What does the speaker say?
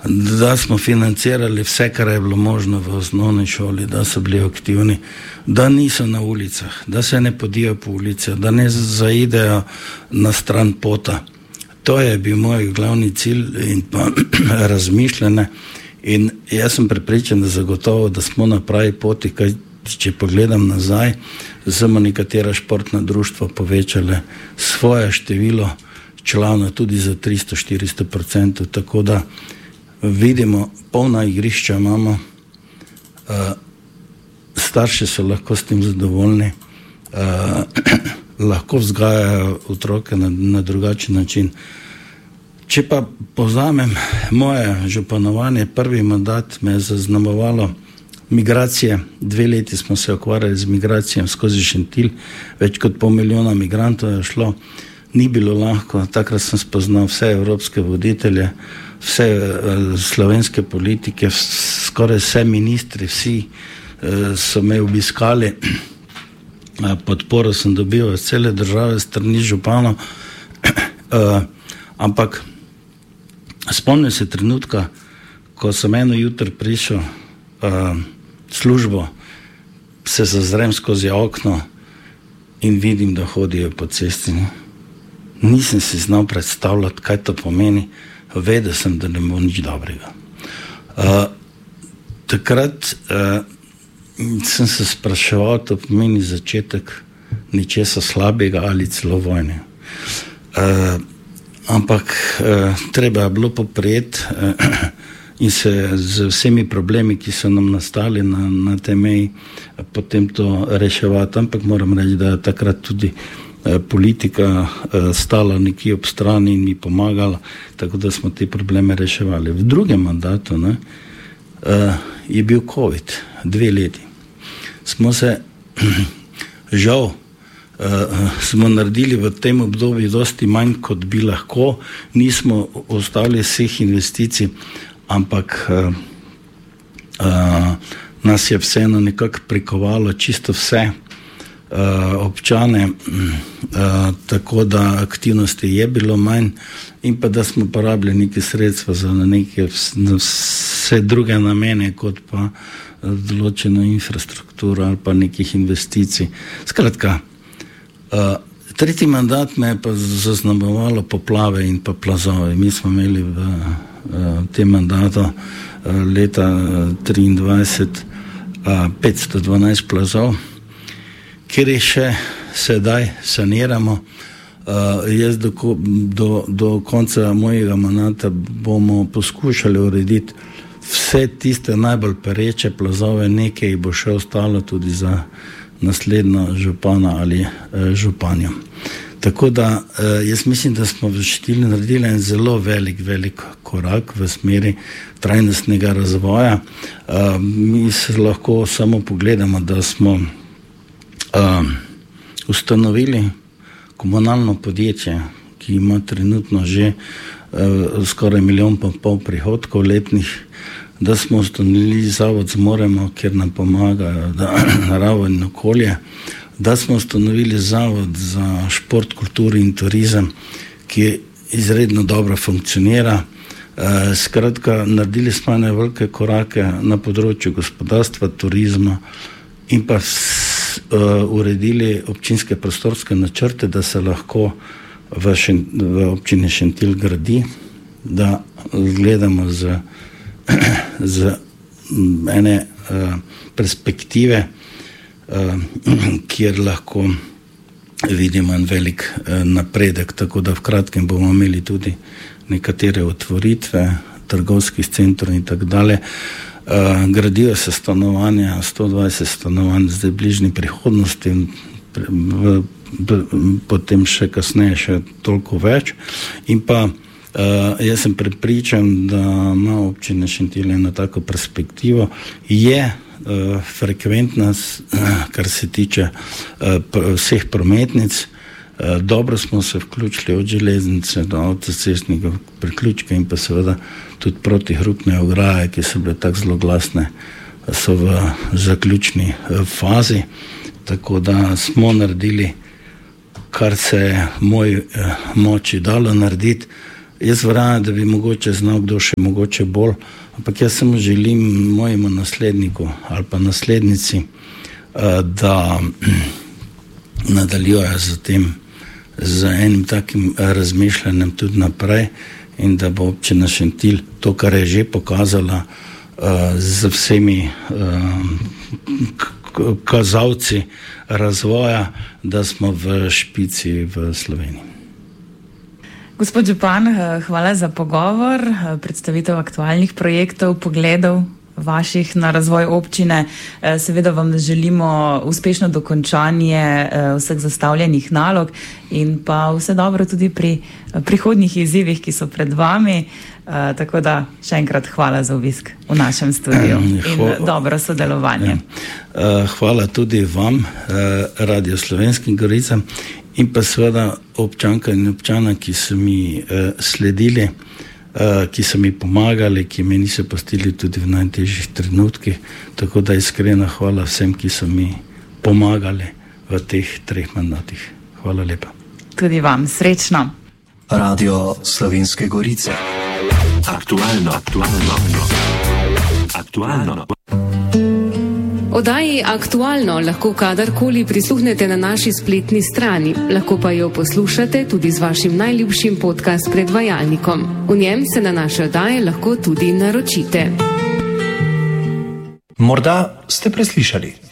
da smo financirali vse, kar je bilo možno v osnovni šoli, da so bili aktivni, da niso na ulicah, da se ne podijo po ulicah, da ne zaidejo na stran pota. To je bil moj glavni cilj in pa razmišljanje. In jaz sem prepričan, da zagotovo, da smo na pravi poti, kaj če pogledam nazaj, smo nekatera športna društva povečale svoje število članov tudi za 300-400%, tako da vidimo, polna igrišča imamo, starši so lahko s tem zadovoljni, lahko vzgajajo otroke na drugačen način. Če pa povzamem moje županovanje, prvi mandat me je zaznamovalo migracije. 2 leti smo se ukvarjali z migracijami skozi Šentilj, več kot 500 000 migrantov je šlo. Ni bilo lahko, takrat sem spoznal vse evropske voditelje, vse slovenske politike, skoraj vse ministri, vsi so me obiskali. Podporo sem dobil iz cele države, strani županov, ampak spomnim se trenutka, ko sem eno jutro prišel službo, se zazrem skozi okno in vidim, da hodijo po cesti. Nisem si znal predstavljati, kaj to pomeni. Vedel sem, da ne bo nič dobrega. Takrat sem se spraševal, to pomeni začetek ničesa slabega ali celo vojne. Ampak treba je bilo poprijeti in se z vsemi problemi, ki so nam nastali na tej meji, potem to reševati. Ampak moram reči, da je takrat tudi politika stala nekje ob strani in mi pomagala, tako da smo te probleme reševali. V drugem mandatu je bil COVID, 2 leti. Smo se, žal, smo naredili v tem obdobju dosti manj, kot bi lahko. Nismo ostali vseh investicij, ampak nas je vseeno nekako prikovalo čisto vse občane, tako da aktivnosti je bilo manj in pa da smo porabili neke sredstva za neke vse druge namene, kot pa določeno infrastrukturo ali pa nekih investicij. Skratka, tretji mandat me je pa zaznamovalo poplave in pa plazove. Mi smo imeli v tem mandatu leta 2023 512 plazov, kjer je še sedaj saniramo. Jaz do konca mojega mandata bomo poskušali urediti vse tiste najbolj pereče plazove, nekaj bo še ostalo tudi za naslednjo župana ali županjo. Tako da jaz mislim, da smo v Šentilju naredili en zelo velik korak v smeri trajnostnega razvoja. Mi se lahko samo pogledamo, da smo ustanovili komunalno podjetje, ki ima trenutno že skoraj 1,5 milijona prihodkov letnih, da smo ustanovili zavod Zmoremo, kjer nam pomagajo narava in okolje, da smo ustanovili zavod za šport, kulturo in turizem, ki izredno dobro funkcionira. Skratka, naredili smo ene velike korake na področju gospodarstva, turizma in pa uredili občinske prostorske načrte, da se lahko v občini Šentilj gradi, da gledamo z ene perspektive, kjer lahko vidimo en velik napredek, tako da v kratkem bomo imeli tudi nekatere otvoritve trgovskih centrov in tako dalje. Gradijo se stanovanja, 120 stanovanj zdaj v bližnji prihodnosti, potem še kasneje še toliko več. In pa jaz sem prepričan, da ima občina Šentilj eno tako perspektivo, je frekventna, kar se tiče vseh prometnic. Dobro smo se vključili od železnice do avtocestnega priključka in pa seveda tudi protihrupne ograje, ki so bile tako zelo glasne, so v zaključni fazi, tako da smo naredili, kar se je moji moči dalo narediti. Jaz verjamem, da bi mogoče znal kdo še mogoče bolj, ampak jaz samo želim mojemu nasledniku ali pa naslednici, da nadaljujejo z tem, z enim takim razmišljanjem tudi naprej in da bo občina Šentilj to, kar je že pokazala z vsemi kazalci razvoja, da smo v špici v Sloveniji. Gospod župan, hvala za pogovor, predstavitev aktualnih projektov, pogledov vaših na razvoj občine. Seveda vam želimo uspešno dokončanje vseh zastavljenih nalog in pa vse dobro tudi pri prihodnjih izzivih, ki so pred vami. Tako da še enkrat hvala za obisk v našem studiu in dobro sodelovanje. Hvala tudi vam, Radio Slovenskim Goricam, in pa seveda občanka in občana, ki so mi sledili, ki so mi pomagali, ki me niso pustili tudi v najtežjih trenutkih. Tako da iskrena hvala vsem, ki so mi pomagali v teh 3 mandatih. Hvala lepa. Tudi vam, srečno. Radio Slovenske Gorice. Aktualno. Oddaji Aktualno lahko kadarkoli prisluhnete na naši spletni strani, lahko pa jo poslušate tudi z vašim najljubšim podcast predvajalnikom. V njem se na naše oddaje lahko tudi naročite. Morda ste preslišali.